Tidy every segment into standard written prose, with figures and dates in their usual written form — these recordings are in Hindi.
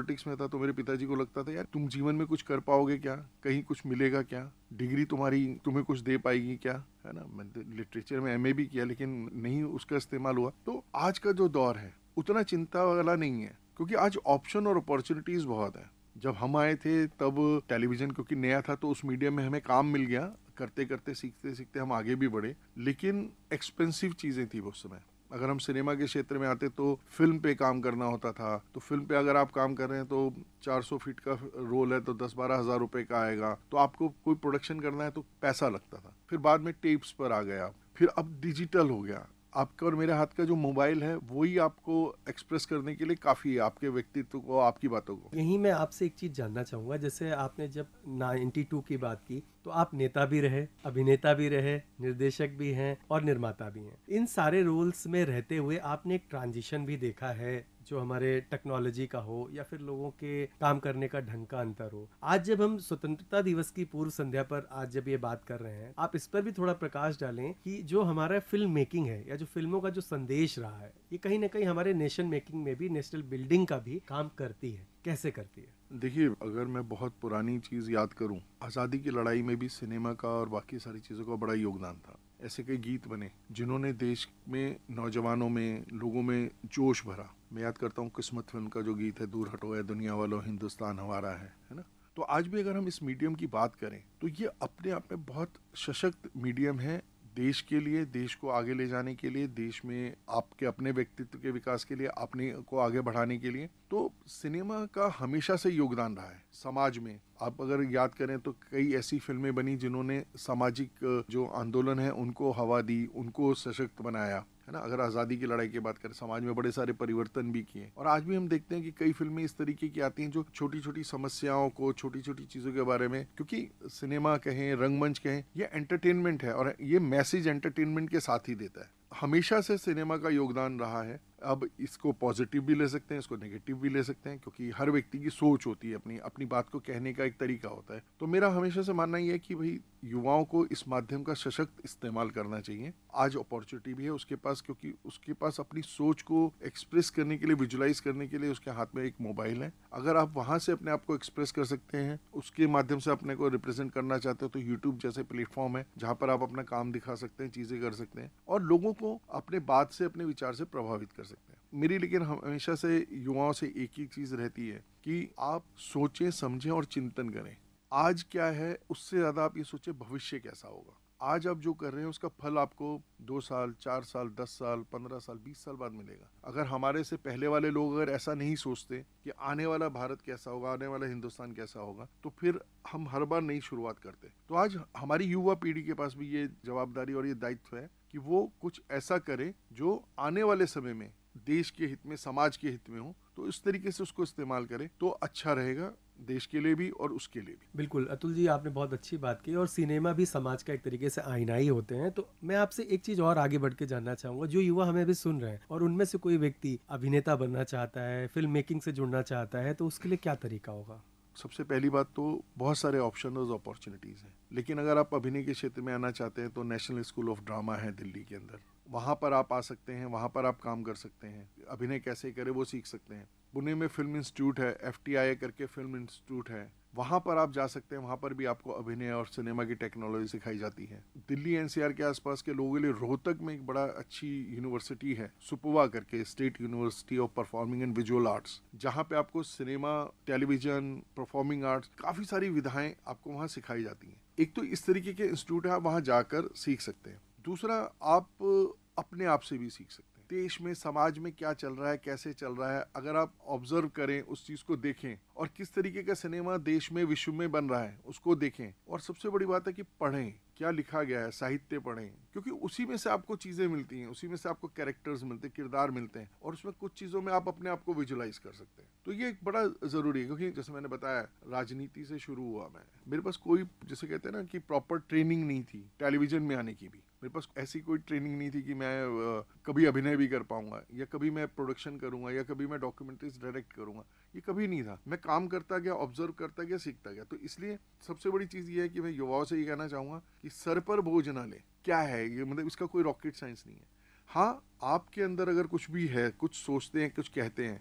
पॉलिटिक्स में था तो मेरे पिताजी को लगता था यार तुम जीवन में कुछ कर पाओगे क्या, कहीं कुछ मिलेगा क्या, डिग्री तुम्हारी तुम्हें कुछ दे पाएगी क्या, है ना। मैंने लिटरेचर में एमए भी किया लेकिन नहीं उसका इस्तेमाल हुआ। तो आज का जो दौर है उतना चिंता वाला नहीं है, क्योंकि आज ऑप्शन और अपॉर्चुनिटीज बहुत है। जब हम आए थे तब टेलीविजन क्योंकि नया था तो उस मीडियम में हमें काम मिल गया, करते करते सीखते सीखते हम आगे भी बढ़े, लेकिन एक्सपेंसिव चीजें थी उस समय। अगर हम सिनेमा के क्षेत्र में आते तो फिल्म पे काम करना होता था, तो फिल्म पे अगर आप काम कर रहे हैं तो 400 फीट का रोल है तो 10-12 हज़ार रुपए का आएगा, तो आपको कोई प्रोडक्शन करना है तो पैसा लगता था। फिर बाद में टेप्स पर आ गया, फिर अब डिजिटल हो गया। आपका और मेरे हाथ का जो मोबाइल है वही आपको एक्सप्रेस करने के लिए काफ़ी है, आपके व्यक्तित्व को, आपकी बातों को। यहीं मैं आपसे एक चीज़ जानना चाहूँगा, जैसे आपने जब 92 की बात की तो आप नेता भी रहे, अभिनेता भी रहे, निर्देशक भी हैं और निर्माता भी हैं। इन सारे रोल्स में रहते हुए आपने एक ट्रांजिशन भी देखा है, जो हमारे टेक्नोलॉजी का हो या फिर लोगों के काम करने का ढंग का अंतर हो। आज जब हम स्वतंत्रता दिवस की पूर्व संध्या पर आज जब ये बात कर रहे हैं, आप इस पर भी थोड़ा प्रकाश डालें कि जो हमारा फिल्म मेकिंग है या जो फिल्मों का जो संदेश रहा है, ये कहीं ना कहीं हमारे नेशन मेकिंग में भी, नेशनल बिल्डिंग का भी काम करती है। कैसे करती है? देखिए, अगर मैं बहुत पुरानी चीज़ याद करूं, आज़ादी की लड़ाई में भी सिनेमा का और बाकी सारी चीज़ों का बड़ा योगदान था। ऐसे कई गीत बने जिन्होंने देश में नौजवानों में, लोगों में जोश भरा। मैं याद करता हूँ किस्मत फिल्म का जो गीत है, दूर हटो है दुनिया वालों हिंदुस्तान हमारा है ना। तो आज भी अगर हम इस मीडियम की बात करें तो ये अपने आप में बहुत सशक्त मीडियम है देश के लिए, देश को आगे ले जाने के लिए, देश में आपके अपने व्यक्तित्व के विकास के लिए, अपने को आगे बढ़ाने के लिए। तो सिनेमा का हमेशा से योगदान रहा है समाज में। आप अगर याद करें तो कई ऐसी फिल्में बनी जिन्होंने सामाजिक जो आंदोलन है उनको हवा दी, उनको सशक्त बनाया, है ना। अगर आज़ादी की लड़ाई की बात करें, समाज में बड़े सारे परिवर्तन भी किए। और आज भी हम देखते हैं कि कई फिल्में इस तरीके की आती हैं जो छोटी छोटी समस्याओं को, छोटी छोटी चीज़ों के बारे में, क्योंकि सिनेमा कहें, रंगमंच कहें, ये एंटरटेनमेंट है और ये मैसेज एंटरटेनमेंट के साथ ही देता है। हमेशा से सिनेमा का योगदान रहा है। अब इसको पॉजिटिव भी ले सकते हैं, इसको नेगेटिव भी ले सकते हैं, क्योंकि हर व्यक्ति की सोच होती है, अपनी अपनी बात को कहने का एक तरीका होता है। तो मेरा हमेशा से मानना ये है कि भाई युवाओं को इस माध्यम का सशक्त इस्तेमाल करना चाहिए। आज अपॉर्चुनिटी भी है उसके पास, क्योंकि उसके पास अपनी सोच को एक्सप्रेस करने के लिए, विजुलाइज करने के लिए उसके हाथ में एक मोबाइल है। अगर आप वहां से अपने आप को एक्सप्रेस कर सकते हैं, उसके माध्यम से अपने को रिप्रेजेंट करना चाहते हो, तो यूट्यूब जैसे प्लेटफॉर्म है जहां पर आप अपना काम दिखा सकते हैं, चीजें कर सकते हैं और लोगों को अपने बात से, अपने विचार से प्रभावित कर सकते हैं। मेरी लेकिन हमेशा से युवाओं से एक ही चीज रहती है कि आप सोचें, समझें और चिंतन करें। आज क्या है उससे ज्यादा आप ये सोचें भविष्य कैसा होगा। आज आप जो कर रहे हैं उसका फल आपको 2 साल, 4 साल, 10 साल, 15 साल, 20 साल बाद मिलेगा। अगर हमारे से पहले वाले लोग अगर ऐसा नहीं सोचते कि आने वाला भारत कैसा होगा, आने वाला हिंदुस्तान कैसा होगा, तो फिर हम हर बार नई शुरुआत करते। तो आज हमारी युवा पीढ़ी के पास भी ये जवाबदारी और ये दायित्व है कि वो कुछ ऐसा करे जो आने वाले समय में देश के हित में, समाज के हित में हो। तो इस तरीके से उसको इस्तेमाल करें तो अच्छा रहेगा, देश के लिए भी और उसके लिए भी। बिल्कुल अतुल जी, आपने बहुत अच्छी बात की। और सिनेमा भी समाज का एक तरीके से आईना ही होते हैं। तो मैं आपसे एक चीज़ और आगे बढ़ के जानना चाहूँगा, जो युवा हमें अभी सुन रहे हैं और उनमें से कोई व्यक्ति अभिनेता बनना चाहता है, फिल्म मेकिंग से जुड़ना चाहता है, तो उसके लिए क्या तरीका होगा? सबसे पहली बात तो बहुत सारे ऑप्शन और अपॉर्चुनिटीज़ हैं, लेकिन अगर आप अभिनय के क्षेत्र में आना चाहते हैं तो नेशनल स्कूल ऑफ ड्रामा है दिल्ली के अंदर, वहाँ पर आप आ सकते हैं, वहाँ पर आप काम कर सकते हैं। अभिनय कैसे करें वो सीख सकते हैं। पुणे में फिल्म इंस्टीट्यूट है, FTIA करके फिल्म इंस्टीट्यूट है, वहाँ पर आप जा सकते हैं। वहाँ पर भी आपको अभिनय और सिनेमा की टेक्नोलॉजी सिखाई जाती है। दिल्ली NCR के आसपास के लोगों के लिए रोहतक में एक बड़ा अच्छी यूनिवर्सिटी है, सुपुवा करके, state university of performing and visual arts, जहाँ पे आपको सिनेमा, टेलीविजन, परफॉर्मिंग आर्ट्स, काफ़ी सारी विधाएं आपको वहाँ सिखाई जाती हैं। एक तो इस तरीके के इंस्टीट्यूट है, आप वहाँ जाकर सीख सकते हैं। दूसरा, आप अपने आप से भी सीख सकते हैं। देश में, समाज में क्या चल रहा है, कैसे चल रहा है, अगर आप ऑब्जर्व करें, उस चीज़ को देखें और किस तरीके का सिनेमा देश में, विश्व में बन रहा है उसको देखें। और सबसे बड़ी बात है कि पढ़ें, क्या लिखा गया है, साहित्य पढ़ें, क्योंकि उसी में से आपको चीज़ें मिलती हैं, उसी में से आपको कैरेक्टर्स मिलते हैं, किरदार मिलते हैं और उसमें कुछ चीज़ों में आप अपने आप को विजुलाइज कर सकते हैं। तो ये एक बड़ा ज़रूरी है, क्योंकि जैसे मैंने बताया राजनीति से शुरू हुआ मैं, मेरे पास कोई, जैसे कहते हैं ना कि प्रॉपर ट्रेनिंग नहीं थी टेलीविजन में आने की भी। मेरे पास ऐसी कोई ट्रेनिंग नहीं थी कि मैं कभी अभिनय भी कर पाऊंगा या कभी मैं प्रोडक्शन करूंगा या कभी मैं डॉक्यूमेंट्रीज डायरेक्ट करूंगा। ये कभी नहीं था। मैं काम करता गया, ऑब्जर्व करता गया, सीखता गया। तो इसलिए सबसे बड़ी चीज़ ये है कि मैं युवाओं से ये कहना चाहूँगा कि सर पर बोझ ना ले। क्या है ये, मतलब इसका कोई रॉकेट साइंस नहीं है। हाँ, आपके अंदर अगर कुछ भी है, कुछ सोचते हैं, कुछ कहते हैं,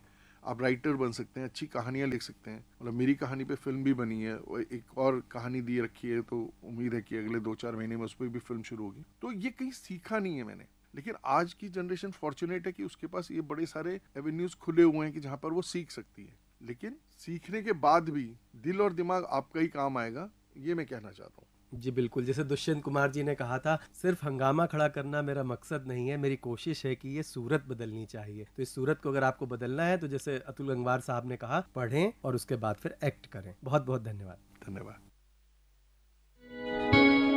आप राइटर बन सकते हैं, अच्छी कहानियाँ लिख सकते हैं। मतलब मेरी कहानी पे फिल्म भी बनी है, और एक और कहानी दी रखी है, तो उम्मीद है कि अगले 2-4 महीने में उस पर भी फिल्म शुरू होगी। तो ये कहीं सीखा नहीं है मैंने, लेकिन आज की जनरेशन फॉर्चुनेट है कि उसके पास ये बड़े सारे एवेन्यूज खुले हुए हैं कि जहाँ पर वो सीख सकती है। लेकिन सीखने के बाद भी दिल और दिमाग आपका ही काम आएगा, ये मैं कहना चाहता हूँ। जी बिल्कुल, जैसे दुष्यंत कुमार जी ने कहा था, सिर्फ हंगामा खड़ा करना मेरा मकसद नहीं है, मेरी कोशिश है कि ये सूरत बदलनी चाहिए। तो इस सूरत को अगर आपको बदलना है तो जैसे अतुल गंगवार साहब ने कहा, पढ़ें और उसके बाद फिर एक्ट करें। बहुत बहुत धन्यवाद। धन्यवाद।